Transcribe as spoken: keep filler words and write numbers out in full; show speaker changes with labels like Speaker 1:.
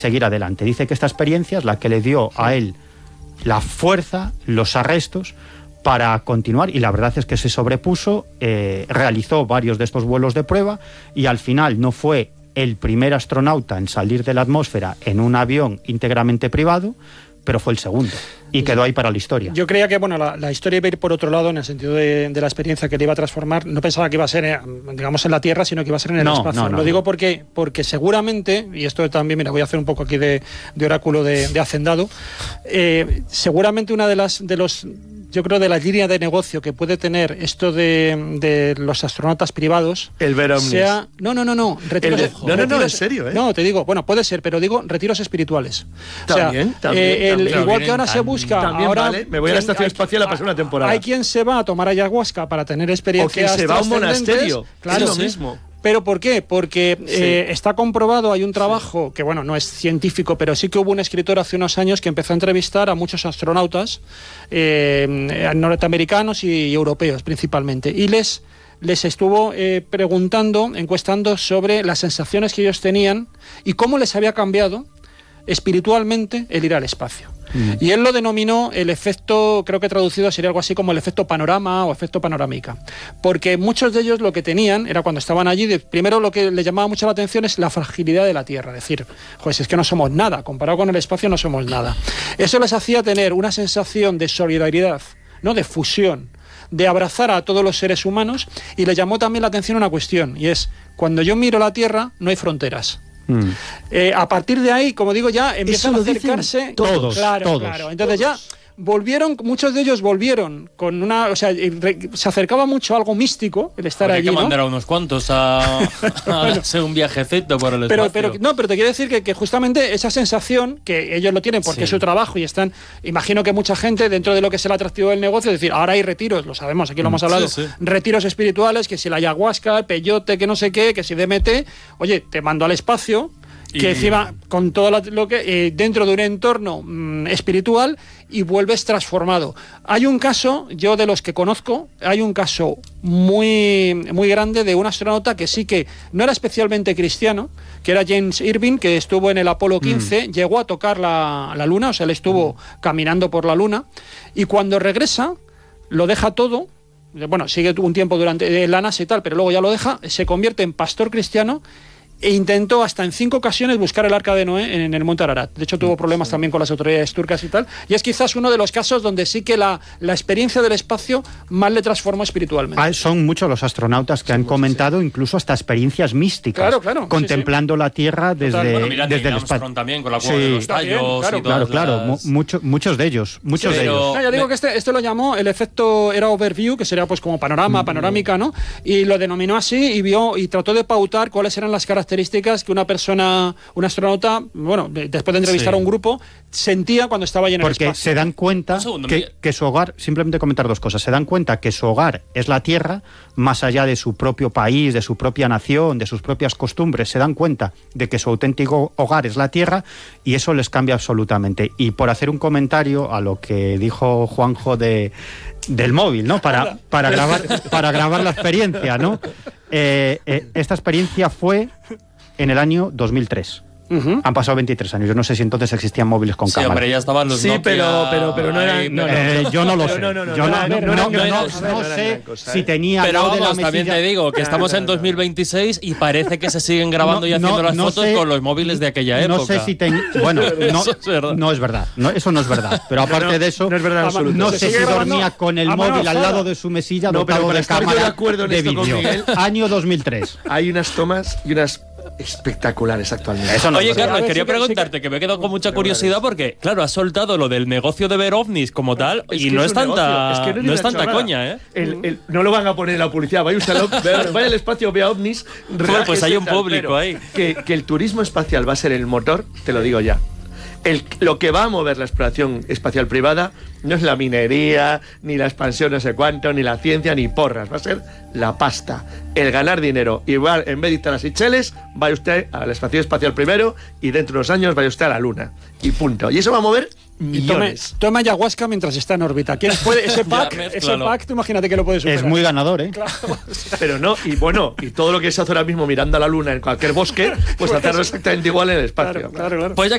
Speaker 1: seguir adelante. Dice que esta experiencia es la que le dio a él la fuerza, los arrestos para continuar, y la verdad es que se sobrepuso, eh, realizó varios de estos vuelos de prueba y al final no fue el primer astronauta en salir de la atmósfera en un avión íntegramente privado, pero fue el segundo y quedó ahí para la historia.
Speaker 2: Yo creía que bueno la, la historia iba a ir por otro lado en el sentido de, de la experiencia que le iba a transformar. No pensaba que iba a ser, eh, digamos, en la Tierra, sino que iba a ser en el
Speaker 1: no,
Speaker 2: espacio.
Speaker 1: No, no,
Speaker 2: Lo digo
Speaker 1: no.
Speaker 2: porque, porque seguramente, y esto también, mira, voy a hacer un poco aquí de, de oráculo de, de hacendado, eh, seguramente una de las de los yo creo de la línea de negocio que puede tener esto de, de los astronautas privados,
Speaker 3: el ver ovnis.
Speaker 2: Sea, no, no, no, no, retiros,
Speaker 3: el, no, no,
Speaker 2: retiros,
Speaker 3: no, en serio, ¿eh?
Speaker 2: No, te digo, bueno, puede ser, pero digo retiros espirituales.
Speaker 3: También,
Speaker 2: o sea,
Speaker 3: también,
Speaker 2: eh, el,
Speaker 3: también.
Speaker 2: igual que ahora se busca,
Speaker 3: también
Speaker 2: ahora
Speaker 3: vale. Me voy a la estación espacial a pasar una temporada.
Speaker 2: Hay quien se va a tomar ayahuasca para tener experiencias.
Speaker 3: O quien se va a un monasterio.
Speaker 2: Claro,
Speaker 3: es lo
Speaker 2: sí.
Speaker 3: mismo.
Speaker 2: ¿Pero por qué? Porque
Speaker 3: sí.
Speaker 2: eh, está comprobado, hay un trabajo sí. que, bueno, no es científico, pero sí que hubo un escritor hace unos años que empezó a entrevistar a muchos astronautas eh, norteamericanos y, y europeos principalmente, y les, les estuvo eh, preguntando, encuestando sobre las sensaciones que ellos tenían y cómo les había cambiado espiritualmente el ir al espacio. Mm. Y él lo denominó el efecto, creo que traducido sería algo así como el efecto panorama o efecto panorámica, porque muchos de ellos lo que tenían era cuando estaban allí, de, primero lo que les llamaba mucho la atención es la fragilidad de la Tierra, es decir, pues es que no somos nada, comparado con el espacio no somos nada. Eso les hacía tener una sensación de solidaridad, ¿no?, de fusión, de abrazar a todos los seres humanos, y le llamó también la atención una cuestión, y es, cuando yo miro la Tierra no hay fronteras. Mm. Eh, a partir de ahí, como digo, ya empiezan a acercarse
Speaker 1: todos,
Speaker 2: claro,
Speaker 1: todos.
Speaker 2: claro. Entonces ya volvieron, muchos de ellos volvieron con una, o sea, se acercaba mucho a algo místico el estar allí,
Speaker 4: hay que
Speaker 2: ¿no?
Speaker 4: mandar a unos cuantos a, a hacer un viajecito por el
Speaker 2: pero,
Speaker 4: espacio.
Speaker 2: pero no, pero te quiero decir que, que justamente esa sensación que ellos lo tienen porque sí. es su trabajo y están, imagino que mucha gente dentro de lo que es el atractivo del negocio, es decir, ahora hay retiros, lo sabemos, aquí lo hemos hablado, sí, sí. retiros espirituales, que si la ayahuasca, el peyote, que no sé qué, que si D M T, oye, te mando al espacio. Que y... encima, con todo lo que eh, dentro de un entorno mmm, espiritual, y vuelves transformado. Hay un caso, yo de los que conozco, hay un caso muy, muy grande de un astronauta que sí que no era especialmente cristiano, que era James Irving, que estuvo en el Apolo quince, mm. llegó a tocar la, la Luna, o sea, él estuvo mm. caminando por la Luna, y cuando regresa, lo deja todo. Bueno, sigue un tiempo durante la NASA y tal, pero luego ya lo deja, se convierte en pastor cristiano. E intentó hasta en cinco ocasiones buscar el Arca de Noé en el Monte Ararat. De hecho, tuvo problemas sí. también con las autoridades turcas y tal. Y es quizás uno de los casos donde sí que la, la experiencia del espacio más le transformó espiritualmente.
Speaker 1: Ah, son muchos los astronautas que sí, han muchos, comentado sí. incluso hasta experiencias místicas.
Speaker 2: Claro, claro.
Speaker 1: Contemplando sí, sí. la Tierra desde,
Speaker 4: bueno, mira,
Speaker 1: desde el espacio.
Speaker 4: También con la cueva sí. de los tallos
Speaker 2: claro,
Speaker 4: y
Speaker 1: claro, claro.
Speaker 4: las...
Speaker 1: Mucho, muchos de ellos. Muchos
Speaker 4: sí,
Speaker 1: de ellos.
Speaker 2: No, ya digo me... que este, este lo llamó, el efecto era overview, que sería pues como panorama, mm. panorámica, ¿no? Y lo denominó así y vio y trató de pautar cuáles eran las características que una persona, un astronauta, bueno, de, después de entrevistar sí. a un grupo, sentía cuando estaba allí en el
Speaker 1: Porque
Speaker 2: espacio.
Speaker 1: se dan cuenta segundo, que, que su hogar, simplemente comentar dos cosas, se dan cuenta que su hogar es la Tierra, más allá de su propio país, de su propia nación, de sus propias costumbres, se dan cuenta de que su auténtico hogar es la Tierra, y eso les cambia absolutamente. Y por hacer un comentario a lo que dijo Juanjo de, del móvil, ¿no? Para, para, grabar, para grabar la experiencia, ¿no? Eh, eh, esta experiencia fue en el año dos mil tres. Uh-huh. Han pasado veintitrés años. Yo no sé si entonces existían móviles con
Speaker 4: sí,
Speaker 1: cámara.
Speaker 4: Hombre, ya estaban los
Speaker 3: sí,
Speaker 4: Nokia,
Speaker 3: pero, pero, pero no eran... No,
Speaker 1: eh, yo no lo sé.
Speaker 3: No, no, no,
Speaker 1: yo no, no, no, no, no,
Speaker 3: no,
Speaker 1: no sé cosa, si tenía...
Speaker 4: Pero vamos,
Speaker 1: de la
Speaker 4: también
Speaker 1: mesilla...
Speaker 4: te digo que estamos en dos mil veintiséis y parece que se siguen grabando no, y haciendo no, las no fotos sé, con los móviles de aquella época.
Speaker 1: No sé si tenía... Bueno, no, es no es verdad. No, eso no es verdad. Pero aparte no, no, de eso,
Speaker 3: no, es verdad absoluto.
Speaker 1: no sé si dormía con el móvil al lado de su mesilla dotado de cámara de vídeo. Año dos mil tres.
Speaker 3: Hay unas tomas y unas... espectaculares actualmente.
Speaker 4: Eso no Oye, Carlos, quería preguntarte, que me he quedado con mucha curiosidad porque, claro, has soltado lo del negocio de ver ovnis como tal y no es tanta, es que no, no es tanta coña, ¿eh?
Speaker 3: El, el, no lo van a poner en la publicidad, vaya usted vaya al espacio, vea ovnis.
Speaker 4: Bueno, pues hay un público ahí.
Speaker 3: Que, que el turismo espacial va a ser el motor, te lo digo ya. El, lo que va a mover la exploración espacial privada no es la minería, ni la expansión no sé cuánto, ni la ciencia, ni porras. Va a ser la pasta, el ganar dinero. Igual, en vez de irte a las Seychelles, vaya usted a la estación espacial primero y dentro de unos años vaya usted a la Luna. Y punto. Y eso va a mover millones.
Speaker 2: Tome, toma ayahuasca mientras está en órbita. ¿Quién puede, ese pack, ese pack, tú imagínate que lo puedes superar.
Speaker 1: Es muy ganador, ¿eh?
Speaker 2: Claro.
Speaker 3: Pero no, y bueno, y todo lo que se hace ahora mismo mirando a la Luna en cualquier bosque, pues hacerlo exactamente igual en el espacio.
Speaker 2: Claro, claro, claro.
Speaker 4: Pues ya